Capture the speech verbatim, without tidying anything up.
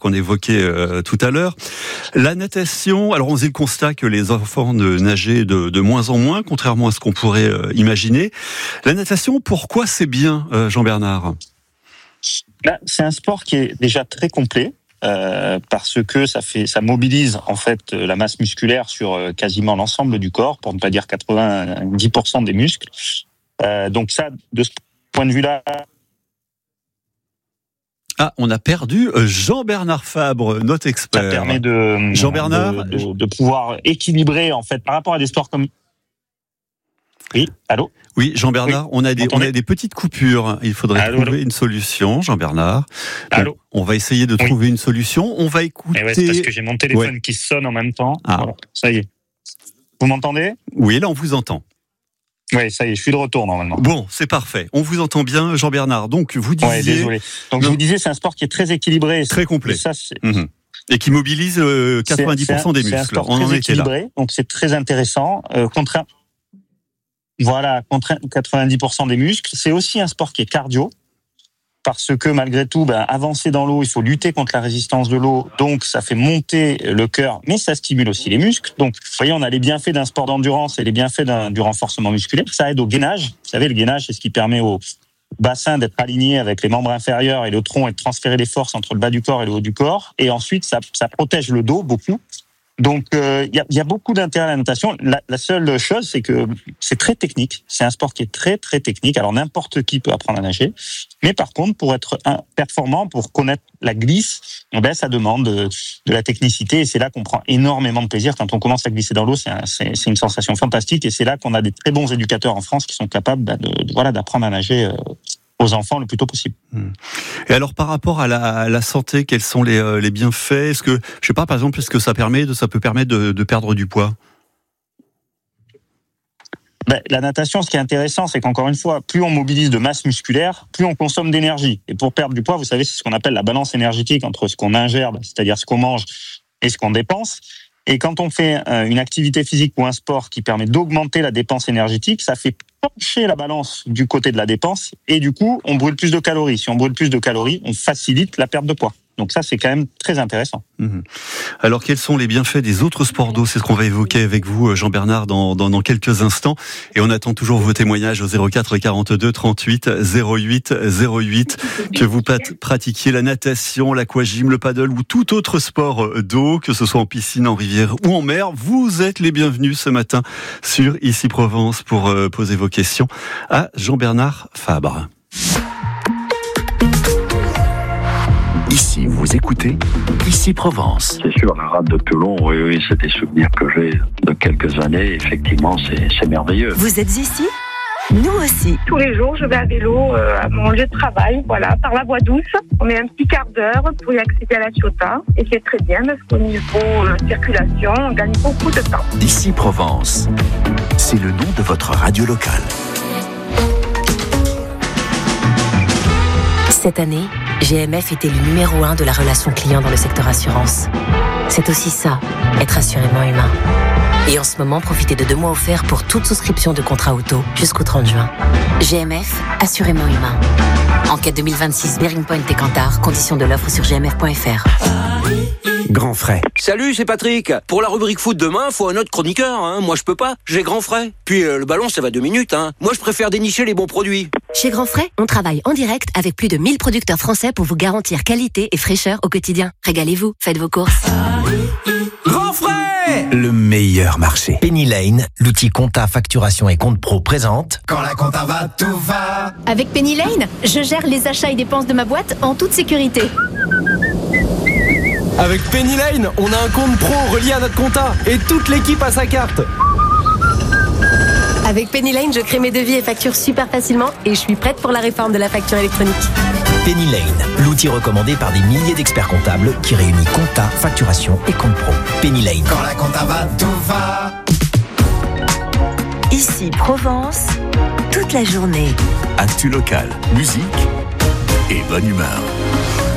qu'on évoquait euh, tout à l'heure. La natation, alors on faisait le constat que les enfants ne nageaient de, de moins en moins, contrairement à ce qu'on pourrait euh, imaginer. La natation, pourquoi c'est bien, euh, Jean-Bernard ? Là, c'est un sport qui est déjà très complet. Euh, parce que ça fait, ça mobilise en fait la masse musculaire sur euh, quasiment l'ensemble du corps, pour ne pas dire quatre-vingt-dix pour cent des muscles. Euh, donc ça, de ce point de vue-là. Ah, on a perdu Jean-Bernard Fabre, notre expert. Ça permet de, Jean-Bernard, de, de, de pouvoir équilibrer en fait par rapport à des sports comme. Oui, allô. Oui, Jean-Bernard, oui. on a des, on a des petites coupures. Il faudrait allô, trouver allô. une solution, Jean-Bernard. Allô. Bon, on va essayer de trouver oui. une solution. On va écouter. Et ouais, c'est parce que j'ai mon téléphone ouais. qui sonne en même temps. Ah. Voilà, ça y est. Vous m'entendez ? Oui, là, on vous entend. Oui, ça y est, je suis de retour normalement. Bon, c'est parfait. On vous entend bien, Jean-Bernard. Donc, vous disiez. Ouais, désolé. Donc, non. je vous disais, c'est un sport qui est très équilibré. Très complet. Et ça, c'est. Mmh. Et qui mobilise euh, quatre-vingt-dix pour cent c'est, des c'est muscles. C'est un sport on très en était équilibré, là. Donc c'est très intéressant. Euh, contraint. Voilà, contre quatre-vingt-dix pour cent des muscles. C'est aussi un sport qui est cardio, parce que malgré tout, ben, avancer dans l'eau, il faut lutter contre la résistance de l'eau, donc ça fait monter le cœur, mais ça stimule aussi les muscles. Donc, vous voyez, on a les bienfaits d'un sport d'endurance et les bienfaits d'un, du renforcement musculaire. Ça aide au gainage. Vous savez, le gainage, c'est ce qui permet au bassin d'être aligné avec les membres inférieurs et le tronc et de transférer les forces entre le bas du corps et le haut du corps. Et ensuite, ça, ça protège le dos beaucoup. Donc, il euh, y, a, y a beaucoup d'intérêt à la natation. La, la seule chose, c'est que c'est très technique. C'est un sport qui est très, très technique. Alors, n'importe qui peut apprendre à nager. Mais par contre, pour être un, performant, pour connaître la glisse, eh ben, ça demande de, de la technicité. Et c'est là qu'on prend énormément de plaisir. Quand on commence à glisser dans l'eau, c'est, un, c'est, c'est une sensation fantastique. Et c'est là qu'on a des très bons éducateurs en France qui sont capables bah, de, de, voilà, d'apprendre à nager euh, aux enfants le plus tôt possible. Et alors, par rapport à la, à la santé, quels sont les, euh, les bienfaits ? Est-ce que, je sais pas, par exemple, est-ce que ça permet de, ça peut permettre de, de perdre du poids ? Ben, la natation, ce qui est intéressant, c'est qu'encore une fois, plus on mobilise de masse musculaire, plus on consomme d'énergie. Et pour perdre du poids, vous savez, c'est ce qu'on appelle la balance énergétique entre ce qu'on ingère, c'est-à-dire ce qu'on mange, et ce qu'on dépense. Et quand on fait une activité physique ou un sport qui permet d'augmenter la dépense énergétique, ça fait pencher la balance du côté de la dépense et du coup, on brûle plus de calories. Si on brûle plus de calories, on facilite la perte de poids. Donc ça, c'est quand même très intéressant. Mmh. Alors, quels sont les bienfaits des autres sports d'eau ? C'est ce qu'on va évoquer avec vous, Jean-Bernard, dans, dans, dans quelques instants. Et on attend toujours vos témoignages au zéro quatre quarante-deux trente-huit zéro huit zéro huit. Que vous pratiquiez la natation, l'aquagym, le paddle ou tout autre sport d'eau, que ce soit en piscine, en rivière ou en mer, vous êtes les bienvenus ce matin sur Ici Provence pour euh, poser vos questions à Jean-Bernard Fabre. Ici, vous écoutez Ici Provence. C'est sûr, la rade de Pelon, oui, oui, c'est des souvenirs que j'ai de quelques années. Effectivement, c'est, c'est merveilleux. Vous êtes ici ? Nous aussi. Tous les jours, je vais à vélo euh, à mon lieu de travail, voilà, par la voie douce. On met un petit quart d'heure pour y accéder à la Ciotat. Et c'est très bien parce qu'au niveau euh, circulation, on gagne beaucoup de temps. Ici Provence, c'est le nom de votre radio locale. Cette année, G M F était le numéro un de la relation client dans le secteur assurance. C'est aussi ça, être assurément humain. Et en ce moment, profitez de deux mois offerts pour toute souscription de contrat auto jusqu'au trente juin. G M F, assurément humain. Enquête deux mille vingt-six, Bearing Point et Kantar, conditions de l'offre sur g m f point f r. Grand frais. Salut, c'est Patrick. Pour la rubrique foot demain, faut un autre chroniqueur. Hein. Moi, je peux pas. J'ai Grand frais. Puis euh, le ballon, ça va deux minutes. Hein. Moi, je préfère dénicher les bons produits. Chez Grand frais, on travaille en direct avec plus de mille producteurs français pour vous garantir qualité et fraîcheur au quotidien. Régalez-vous, faites vos courses. Grand frais, le meilleur marché. Penny Lane, l'outil compta, facturation et compte pro présente. Quand la compta va, tout va. Avec Penny Lane, je gère les achats et dépenses de ma boîte en toute sécurité. Avec Penny Lane, on a un compte pro relié à notre compta et toute l'équipe a sa carte. Avec Penny Lane, je crée mes devis et factures super facilement et je suis prête pour la réforme de la facture électronique. Penny Lane, l'outil recommandé par des milliers d'experts comptables qui réunit compta, facturation et compte pro. Penny Lane. Quand la compta va, tout va. Ici Provence, toute la journée. Actu local, musique et bonne humeur.